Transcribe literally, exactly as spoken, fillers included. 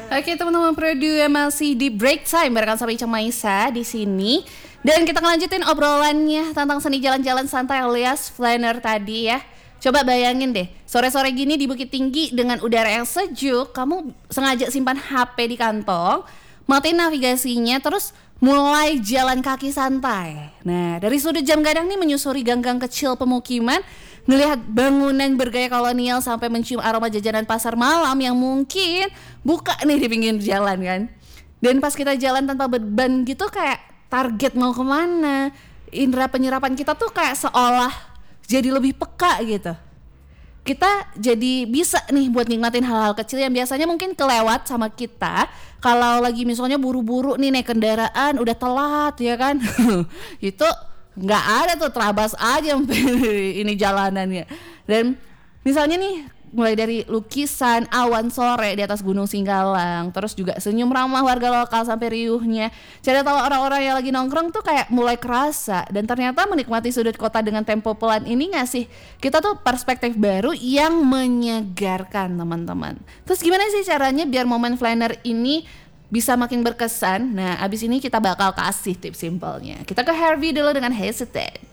Oke teman-teman Produ yang masih di break time barengan sama Icang Maisa di sini. Dan kita ngelanjutin obrolannya tentang seni jalan-jalan santai alias flanner tadi ya. Coba bayangin deh, sore-sore gini di Bukit Tinggi dengan udara yang sejuk, kamu sengaja simpan H P di kantong, matiin navigasinya, terus mulai jalan kaki santai. Nah, dari sudut jam gadang nih menyusuri gang-gang kecil pemukiman, ngelihat bangunan bergaya kolonial sampai mencium aroma jajanan pasar malam yang mungkin buka nih di pinggir jalan kan. Dan pas kita jalan tanpa beban gitu kayak target mau kemana, indera penyerapan kita tuh kayak seolah jadi lebih peka gitu. Kita jadi bisa nih buat nikmatin hal-hal kecil yang biasanya mungkin kelewat sama kita kalau lagi misalnya buru-buru nih naik kendaraan udah telat ya kan. Itu nggak ada tuh, terabas aja ini jalanannya. Dan misalnya nih mulai dari lukisan awan sore di atas Gunung Singgalang, terus juga senyum ramah warga lokal sampai riuhnya cari tahu orang-orang yang lagi nongkrong tuh kayak mulai kerasa. Dan ternyata menikmati sudut kota dengan tempo pelan ini ngasih kita tuh perspektif baru yang menyegarkan teman-teman. Terus gimana sih caranya biar momen flanner ini bisa makin berkesan? Nah, abis ini kita bakal kasih tips simpelnya. Kita ke Harvey dulu dengan Hesitate.